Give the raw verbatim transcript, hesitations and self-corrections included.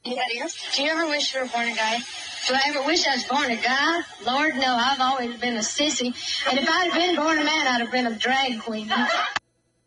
Yeah, do you, do you ever wish you were born a guy? Do I ever wish I was born a guy? Lord, no, I've always been a sissy. And if I'd been born a man, I'd have been a drag queen.